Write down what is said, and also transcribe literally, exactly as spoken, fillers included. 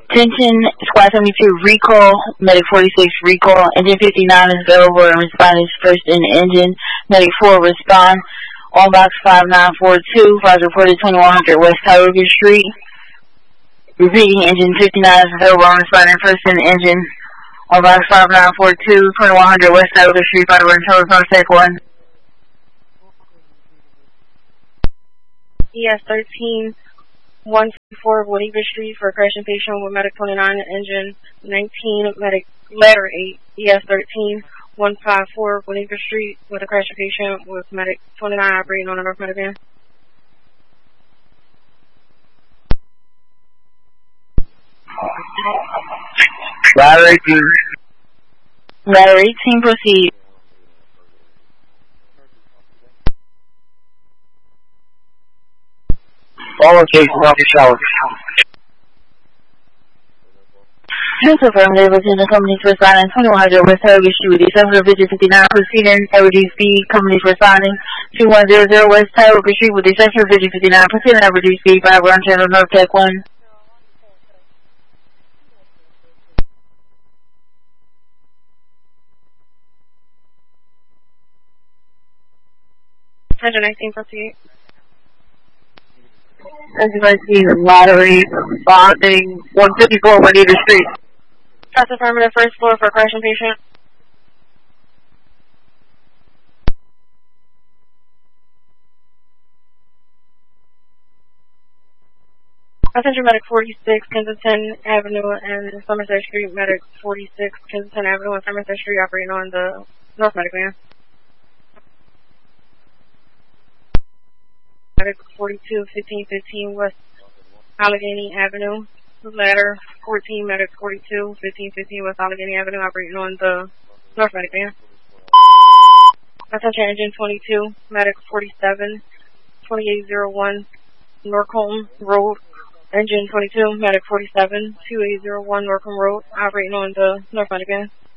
Attention, Squad seventy-two, recall, Medic forty-six, recall, Engine fifty-nine is available and responding first in the engine, Medic four, respond, on box five nine four two, files reported twenty-one hundred West Tioga Street. Repeating, Engine fifty-nine is available and responding first in the engine, on box five nine four two, twenty-one hundred West Tioga Street, file reported telephone tech one. E S thirteen, one fifty-four Woodhaven Street for a crashing patient with Medic twenty-nine, Engine nineteen, Medic Letter eight, E S thirteen, one fifty-four Woodhaven Street with a crashing patient with Medic twenty-nine operating on a North Medic van. Ladder eighteen. Ladder eighteen, proceed. All locations off the shower. Health affirmative within the company's responding twenty-one hundred West Tioga Street with the seven Vigil fifty-nine proceeding at reduced speed. Company's responding two one zero zero West Tioga Street with the seven Vigil fifty-nine proceeding at reduced speed. five one channel North Tech one. Engine nineteen, proceed. Engine nineteen, lottery, bonding, one fifty-four Woodhaven Street. That's affirmative, first floor for a crashing patient. Passenger Medic forty-six, Kensington Avenue and Somerset Street, Medic forty-six, Kensington Avenue and Somerset Street operating on the North Medic van. Medic forty-two, fifteen fifteen West Allegheny Avenue, ladder fourteen, Medic forty-two, fifteen fifteen West Allegheny Avenue operating on the North Medic van. Passenger Engine twenty-two, Medic forty-seven, twenty-eight oh one Norcombe Road, Engine twenty-two, Medic forty-seven, twenty-eight oh one Norcombe Road operating on the North Medic van.